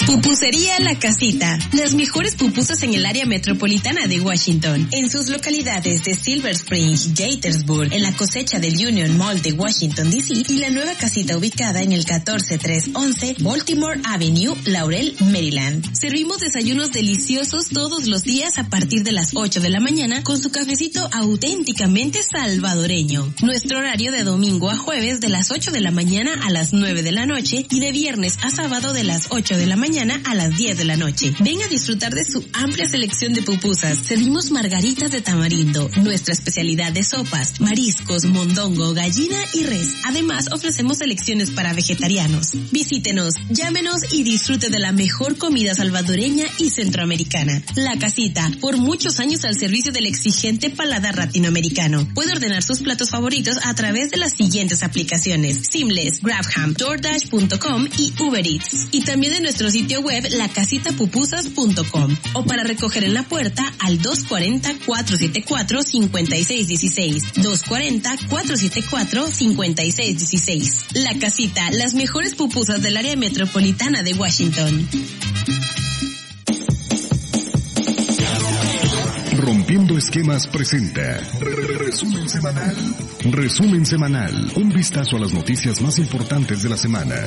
Pupusería La Casita. Las mejores pupusas en el área metropolitana de Washington. En sus localidades de Silver Spring, Gaithersburg, en la cosecha del Union Mall de Washington, D.C. y la nueva casita ubicada en el 14311 Baltimore Avenue, Laurel, Maryland. Servimos desayunos deliciosos todos los días a partir de las 8 de la mañana con su cafecito auténticamente salvadoreño. Nuestro horario de domingo a jueves de las 8 de la mañana a las 9 de la noche y de viernes a sábado de las 8 de la mañana a las 10 de la noche. Ven a disfrutar de su amplia selección de pupusas. Servimos margaritas de tamarindo, nuestra especialidad de sopas, mariscos, mondongo, gallina y res. Además, ofrecemos selecciones para vegetarianos. Visítenos, llámenos y disfrute de la mejor comida salvadoreña y centroamericana. La Casita, por muchos años al servicio del exigente paladar latinoamericano. Puede ordenar sus platos favoritos a través de las siguientes aplicaciones: Seamless, Grabham, DoorDash.com y Uber Eats. Y también de nuestro sitio web lacasitapupusas.com o para recoger en la puerta al 240-474-5616. 240-474-5616. La Casita, las mejores pupusas del área metropolitana de Washington. Rompiendo Esquemas presenta Resumen Semanal. Resumen Semanal. Un vistazo a las noticias más importantes de la semana.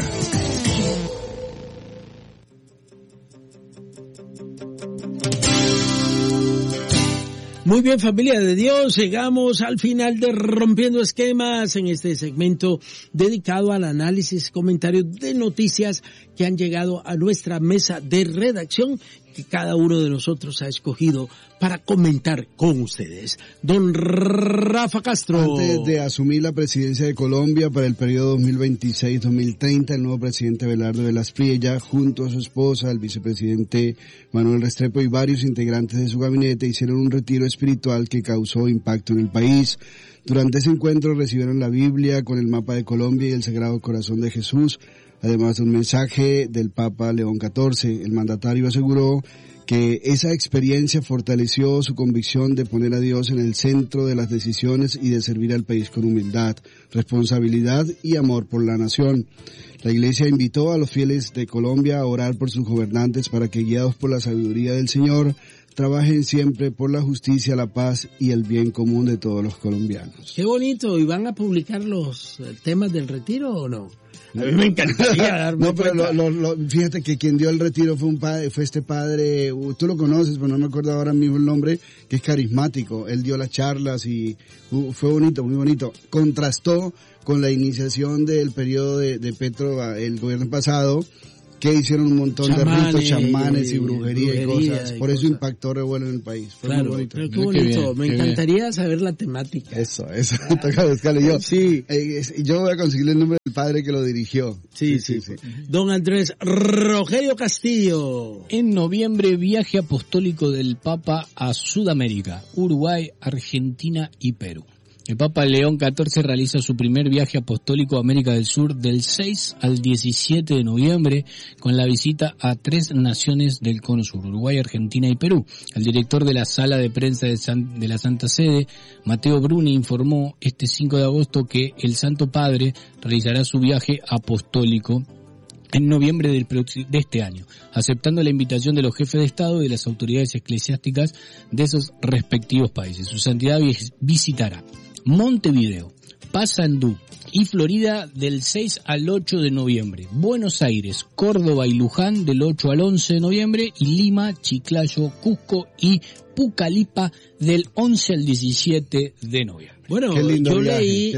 Muy bien, familia de Dios, llegamos al final de Rompiendo Esquemas en este segmento dedicado al análisis y comentario de noticias que han llegado a nuestra mesa de redacción que cada uno de nosotros ha escogido para comentar con ustedes. Don Rafa Castro. Antes de asumir la presidencia de Colombia para el periodo 2026-2030, el nuevo presidente Abelardo Velas Priella, junto a su esposa, el vicepresidente Manuel Restrepo y varios integrantes de su gabinete, hicieron un retiro espiritual que causó impacto en el país. Durante ese encuentro recibieron la Biblia con el mapa de Colombia y el Sagrado Corazón de Jesús, además de un mensaje del Papa León XIV. El mandatario aseguró que esa experiencia fortaleció su convicción de poner a Dios en el centro de las decisiones y de servir al país con humildad, responsabilidad y amor por la nación. La Iglesia invitó a los fieles de Colombia a orar por sus gobernantes para que, guiados por la sabiduría del Señor, trabajen siempre por la justicia, la paz y el bien común de todos los colombianos. Qué bonito. ¿Y van a publicar los temas del retiro o no? A mí me encantaría darme No, pero fíjate que quien dio el retiro fue este padre, tú lo conoces, pero no me acuerdo ahora mismo el nombre, que es carismático. Él dio las charlas y fue bonito, muy bonito. Contrastó con la iniciación del periodo de Petro, el gobierno pasado, que hicieron un montón de ritos, chamanes y brujería y cosas. Por eso impactó revuelo en el país. Fue muy bonito. Pero qué bonito. Me encantaría saber la temática. Eso. Toca buscarle yo. Sí. Yo voy a conseguirle el nombre del padre que lo dirigió. Sí. Don Andrés Rogelio Castillo. En noviembre, viaje apostólico del Papa a Sudamérica, Uruguay, Argentina y Perú. El Papa León XIV realiza su primer viaje apostólico a América del Sur del 6 al 17 de noviembre con la visita a 3 naciones del Cono Sur, Uruguay, Argentina y Perú. El director de la sala de prensa de la Santa Sede, Mateo Bruni, informó este 5 de agosto que el Santo Padre realizará su viaje apostólico en noviembre de este año, aceptando la invitación de los jefes de Estado y de las autoridades eclesiásticas de esos respectivos países. Su santidad visitará Montevideo, Paysandú y Florida del 6 al 8 de noviembre, Buenos Aires, Córdoba y Luján del 8 al 11 de noviembre y Lima, Chiclayo, Cusco y Pucallpa del 11 al 17 de noviembre. Bueno, yo leí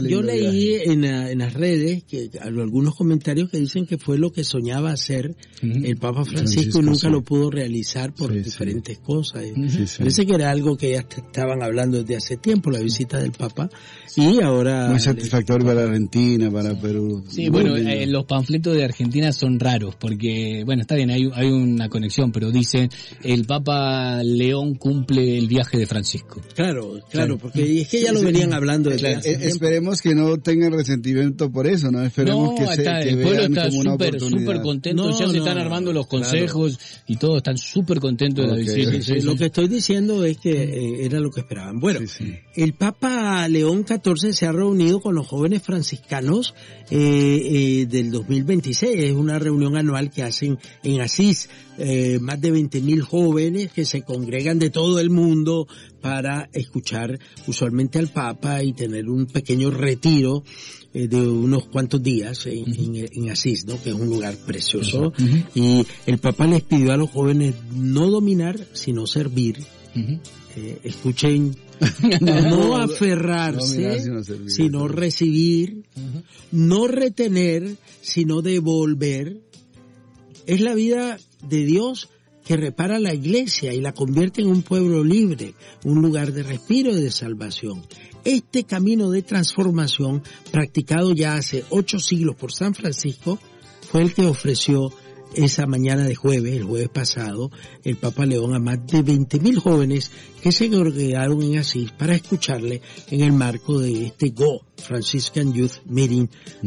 en las redes que algunos comentarios que dicen que fue lo que soñaba hacer el Papa Francisco y nunca lo pudo realizar por diferentes cosas. Parece que era algo que ya estaban hablando desde hace tiempo, la visita del Papa, y ahora... Muy satisfactorio para Argentina, para Perú. Sí, bueno, los panfletos de Argentina son raros, porque, bueno, está bien, hay una conexión, pero dice, el Papa León cumple el viaje de Francisco. Claro, porque es que ya lo venían hablando de esperemos que no tengan resentimiento por eso, ¿no? Esperemos el pueblo está súper contento, ya se están armando los consejos y todos están súper contentos de la visita. Sí. Lo que estoy diciendo es que era lo que esperaban. Bueno, el Papa León XIV se ha reunido con los jóvenes franciscanos del 2026. Es una reunión anual que hacen en Asís. Más de 20.000 jóvenes que se congregan de todo el mundo para escuchar usualmente al Papa y tener un pequeño retiro de unos cuantos días en Asís, ¿no? Que es un lugar precioso. Y el Papa les pidió a los jóvenes no dominar, sino servir. Escuchen, no aferrarse, sino recibir, no retener, sino devolver. Es la vida de Dios que repara la iglesia y la convierte en un pueblo libre, un lugar de respiro y de salvación. Este camino de transformación, practicado ya hace 8 siglos por San Francisco, fue el que ofreció esa mañana de jueves, el jueves pasado, el Papa León a más de 20.000 jóvenes que se congregaron en Asís para escucharle en el marco de este GO, Franciscan Youth Meeting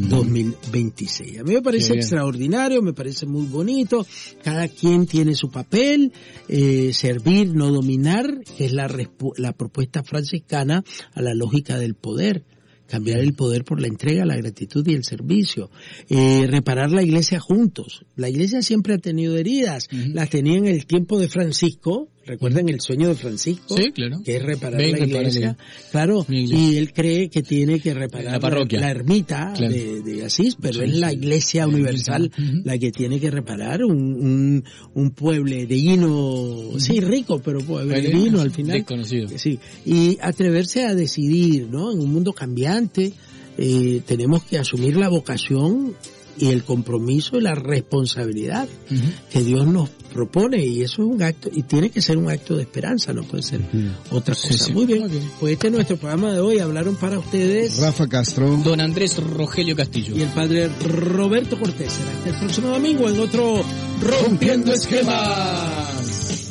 2026. A mí me parece extraordinario, me parece muy bonito, cada quien tiene su papel, servir, no dominar, que es la propuesta franciscana a la lógica del poder. Cambiar el poder por la entrega, la gratitud y el servicio. Reparar la iglesia juntos. La iglesia siempre ha tenido heridas. Las tenía en el tiempo de Francisco. ¿Recuerdan el sueño de Francisco? Sí, claro. Que es reparar la iglesia. Claro, y él cree que tiene que reparar la parroquia, la ermita de Asís, pero es la iglesia universal la que tiene que reparar un pueblerino, rico, pero pueblerino al final. Desconocido. Sí, y atreverse a decidir, ¿no? En un mundo cambiante, tenemos que asumir la vocación y el compromiso y la responsabilidad que Dios nos propone, y eso es un acto, y tiene que ser un acto de esperanza, no puede ser otra cosa. Muy bien, pues este es nuestro programa de hoy. Hablaron para ustedes Rafa Castro, don Andrés Rogelio Castillo y el padre Roberto Cortés. Hasta el próximo domingo en otro Rompiendo Esquemas.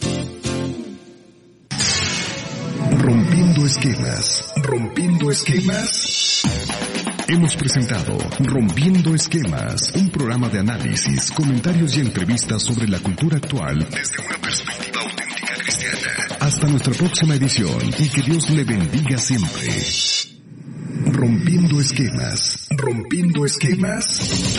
Rompiendo esquemas. Hemos presentado Rompiendo Esquemas, un programa de análisis, comentarios y entrevistas sobre la cultura actual desde una perspectiva auténtica cristiana. Hasta nuestra próxima edición y que Dios le bendiga siempre. Rompiendo Esquemas.